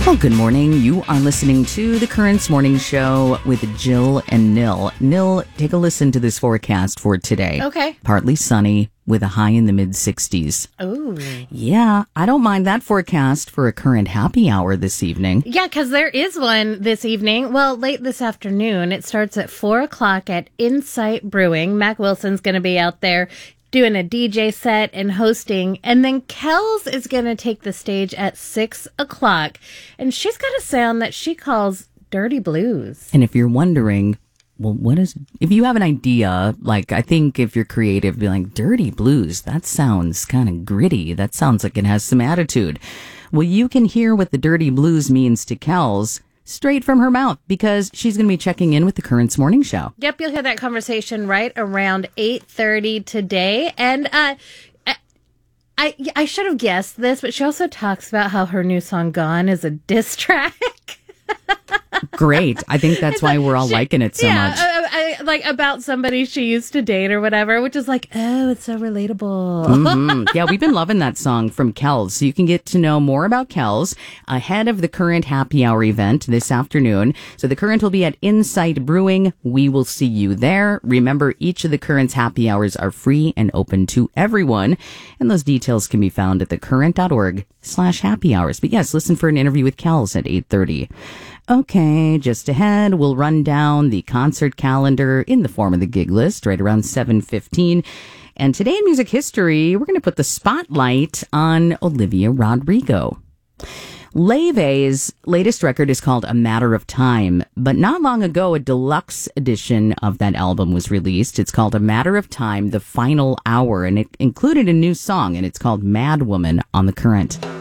Well, good morning. You are listening to the Currents Morning Show with Jill and Nil. Nil, take a listen to this forecast for today. Okay. Partly sunny with a high in the mid-60s. Ooh. Yeah, I don't mind that forecast for a current happy hour this evening. Yeah, because there is one this evening. Well, late this afternoon. It starts at 4 o'clock at Insight Brewing. Mac Wilson's going to be out there doing a DJ set and hosting. And then Kells is going to take the stage at 6 o'clock. And she's got a sound that she calls Dirty Blues. And if you're wondering, well, if you have an idea, like, I think if you're creative, be like, Dirty Blues, that sounds kind of gritty. That sounds like it has some attitude. Well, you can hear what the Dirty Blues means to Kells straight from her mouth, because she's going to be checking in with the Currents Morning Show. Yep, you'll hear that conversation right around 8:30 today. And I should have guessed this, but she also talks about how her new song Gone is a diss track. Great. I think that's why we're all liking it so much. Like about somebody she used to date or whatever, which is like, oh, it's so relatable. Mm-hmm. Yeah, we've been loving that song from Kells. So you can get to know more about Kells ahead of the Current Happy Hour event this afternoon. So the Current will be at Insight Brewing. We will see you there. Remember, each of the Current's happy hours are free and open to everyone. And those details can be found at thecurrent.org/happy hours. But yes, listen for an interview with Kells at 8:30. Okay, just ahead, we'll run down the concert calendar in the form of the gig list right around 7:15. And today in music history, we're going to put the spotlight on Olivia Rodrigo. Leve's latest record is called A Matter of Time, but not long ago, a deluxe edition of that album was released. It's called A Matter of Time, The Final Hour, and it included a new song, and it's called Mad Woman on the Current.